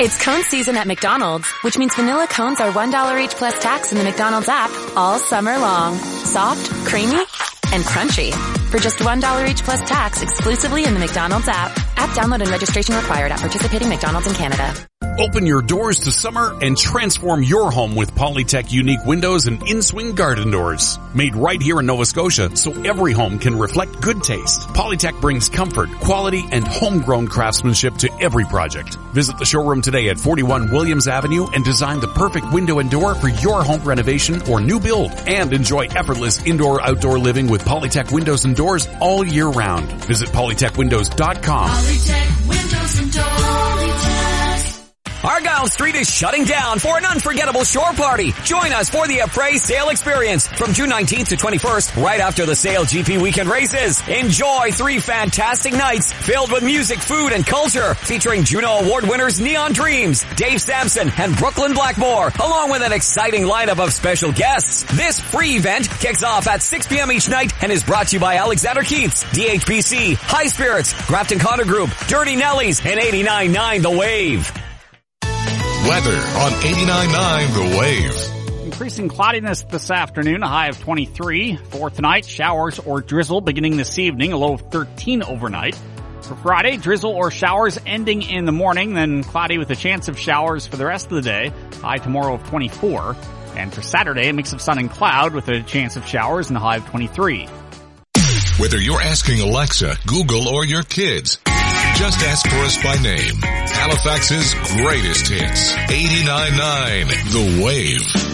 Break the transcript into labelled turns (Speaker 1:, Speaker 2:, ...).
Speaker 1: It's cone season at McDonald's, which means vanilla cones are $1 each plus tax in the McDonald's app all summer long. Soft, creamy, and crunchy. For just $1 each plus tax exclusively in the McDonald's app. App download and registration required at participating McDonald's in Canada.
Speaker 2: Open your doors to summer and transform your home with Polytech unique windows and in-swing garden doors. Made right here in Nova Scotia so every home can reflect good taste. Polytech brings comfort, quality, and homegrown craftsmanship to every project. Visit the showroom today at 41 Williams Avenue and design the perfect window and door for your home renovation or new build. And enjoy effortless indoor-outdoor living with Polytech windows and doors all year round. Visit polytechwindows.com.
Speaker 3: Polytech Windows and Doors.
Speaker 4: Argyle Street is shutting down for an unforgettable shore party. Join us for the Apres Sail Experience from June 19th to 21st, right after the Sail GP weekend races. Enjoy 3 fantastic nights filled with music, food, and culture, featuring Juno Award winners Neon Dreams, Dave Sampson, and Brooklyn Blackmore, along with an exciting lineup of special guests. This free event kicks off at 6 p.m. each night and is brought to you by Alexander Keith's, DHBC, High Spirits, Grafton Connor Group, Dirty Nellies, and 89.9 The Wave.
Speaker 5: Weather on 89.9 The Wave.
Speaker 6: Increasing cloudiness this afternoon, a high of 23. For tonight, showers or drizzle beginning this evening, a low of 13 overnight. For Friday, drizzle or showers ending in the morning, then cloudy with a chance of showers for the rest of the day, high tomorrow of 24. And for Saturday, a mix of sun and cloud with a chance of showers and a high of 23.
Speaker 5: Whether you're asking Alexa, Google, or your kids, just ask for us by name. Halifax's greatest hits. 89.9 The Wave.